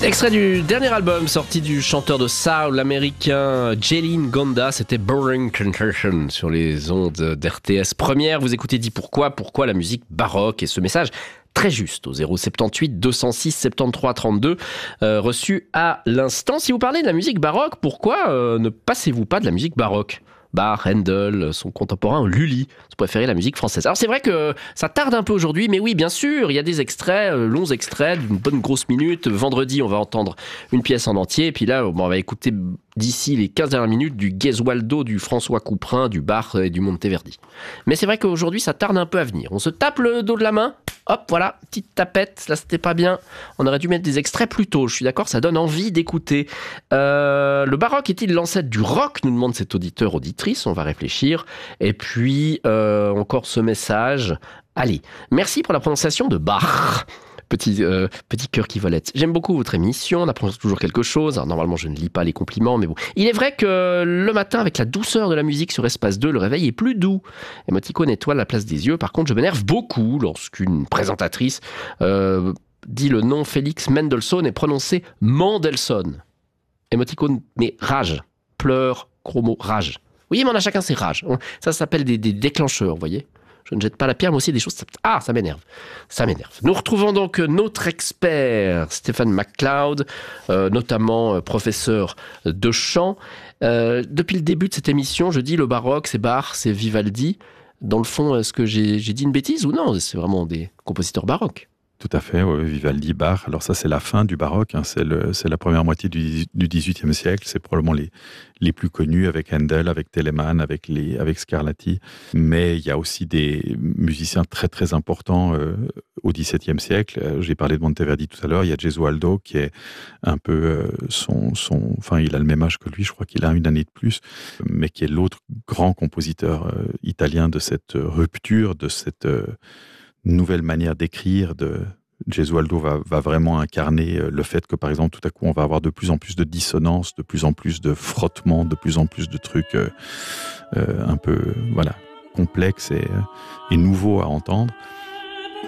Extrait du dernier album sorti du chanteur de soul américain Jalen Gonda, c'était Boring Temptation sur les ondes d'RTS Première. Vous écoutez Dis pourquoi la musique baroque, et ce message très juste au 078 206 73 32 reçu à l'instant. Si vous parlez de la musique baroque, pourquoi ne passez-vous pas de la musique baroque ? Bach, Handel, son contemporain Lully, vous préférez la musique française. Alors c'est vrai que ça tarde un peu aujourd'hui, mais oui, bien sûr, il y a des extraits, longs extraits d'une bonne grosse minute. Vendredi, on va entendre une pièce en entier, et puis là, on va écouter d'ici les 15 dernières minutes du Gesualdo, du François Couperin, du Bach et du Monteverdi. Mais c'est vrai qu'aujourd'hui, ça tarde un peu à venir. On se tape le dos de la main, hop, voilà, petite tapette, là c'était pas bien. On aurait dû mettre des extraits plus tôt, je suis d'accord, ça donne envie d'écouter. Le baroque est-il l'ancêtre du rock, nous demande cet auditeur-auditrice, on va réfléchir. Et puis, encore ce message. Allez, merci pour la prononciation de Bach. Petit cœur qui volette. J'aime beaucoup votre émission, on apprend toujours quelque chose. Alors, normalement, je ne lis pas les compliments, mais bon. Il est vrai que le matin, avec la douceur de la musique sur Espace 2, le réveil est plus doux. Émoticône étoile à la place des yeux. Par contre, je m'énerve beaucoup lorsqu'une présentatrice dit le nom Félix Mendelssohn est prononcé Mendelssohn. Émoticône, mais rage, pleurs, chromo, rage. Oui, mais on a chacun ses rages. Ça s'appelle des déclencheurs, vous voyez. Je ne jette pas la pierre, mais aussi des choses... Ah, ça m'énerve. Ça m'énerve. Nous retrouvons donc notre expert, Stephen McLeod, notamment professeur de chant. Depuis le début de cette émission, je dis le baroque, c'est Bach, c'est Vivaldi. Dans le fond, est-ce que j'ai dit une bêtise ou non ? C'est vraiment des compositeurs baroques. Tout à fait, ouais, Vivaldi, Bach. Alors ça, c'est la fin du baroque, hein. C'est la première moitié du XVIIIe siècle. C'est probablement les plus connus, avec Handel, avec Telemann, avec Scarlatti. Mais il y a aussi des musiciens très très importants au XVIIe siècle. J'ai parlé de Monteverdi tout à l'heure. Il y a Gesualdo qui est un peu enfin, il a le même âge que lui. Je crois qu'il a une année de plus, mais qui est l'autre grand compositeur italien de cette rupture, de cette nouvelle manière d'écrire. Gesualdo va vraiment incarner le fait que, par exemple, tout à coup, on va avoir de plus en plus de dissonances, de plus en plus de frottements, de plus en plus de trucs un peu complexes et nouveaux à entendre.